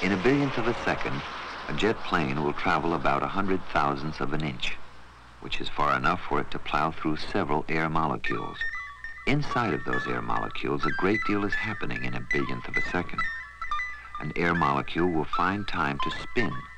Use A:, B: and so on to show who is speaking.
A: In a billionth of a second, a jet plane will travel about 100,000ths of an inch, which is far enough for it to plow through several air molecules. Inside of those air molecules, a great deal is happening in a billionth of a second. An air molecule will find time to spin